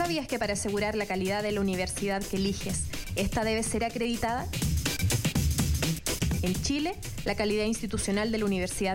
¿Sabías que para asegurar la calidad de la universidad que eliges, esta debe ser acreditada? En Chile, la calidad institucional de la Universidad